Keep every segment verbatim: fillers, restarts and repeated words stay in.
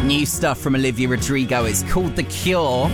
New stuff from Olivia Rodrigo. It's called The Cure.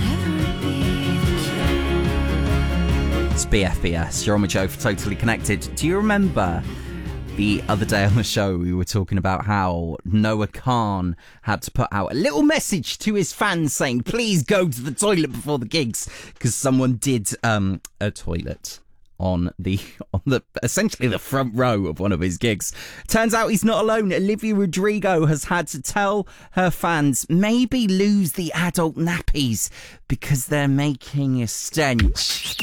It's B F B S. You're on with Joe for Totally Connected. Do you remember the other day on the show we were talking about how Noah Khan had to put out a little message to his fans saying, please go to the toilet before the gigs, because someone did um, a toilet on the on the essentially the front row of one of his gigs. Turns out he's not alone. Olivia Rodrigo has had to tell her fans maybe lose the adult nappies because they're making a stench.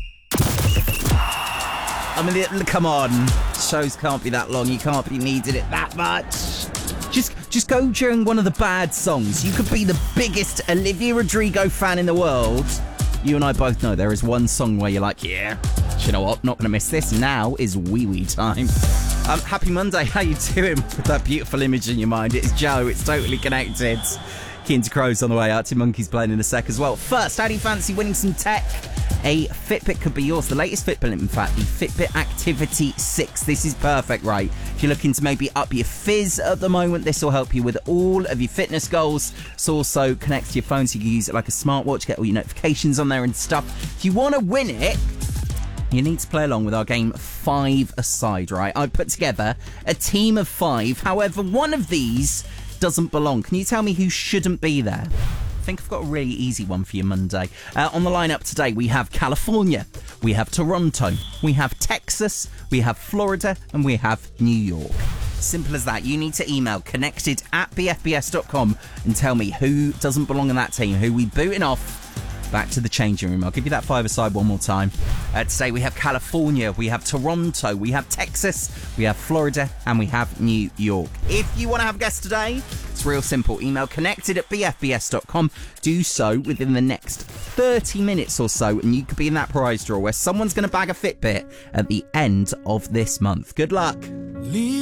I mean, come on, shows can't be that long. You can't be needing it that much. Just just go during one of the bad songs. You could be the biggest Olivia Rodrigo fan in the world. You and I both know there is one song where you're like, yeah, do you know what? Not going to miss this. Now is wee wee time. Um, happy Monday. How you doing with that beautiful image in your mind? It's Joe. It's Totally Connected. Keen to Crows on the way out. Tim Monkey's playing in a sec as well. First, how do you fancy winning some tech? A Fitbit could be yours. The latest Fitbit, in fact, the Fitbit Activity six. This is perfect, right? If you're looking to maybe up your fizz at the moment, this will help you with all of your fitness goals. It also connects to your phone so you can use it like a smartwatch, get all your notifications on there and stuff. If you want to win it, you need to play along with our game Five Aside, right? I put together a team of five. However, one of these doesn't belong. Can you tell me who shouldn't be there? I think I've got a really easy one for you Monday. Uh, on the lineup today, we have California, we have Toronto, we have Texas, we have Florida, and we have New York. Simple as that. You need to email connected at b f b s dot com and tell me who doesn't belong in that team, who we booting off. Back to the changing room. I'll give you that five-a-side one more time. Uh, today we have California, we have Toronto, we have Texas, we have Florida, and we have New York. If you want to have a guest today, it's real simple. Email connected at b f b s dot com. Do so within the next thirty minutes or so, and you could be in that prize draw where someone's going to bag a Fitbit at the end of this month. Good luck.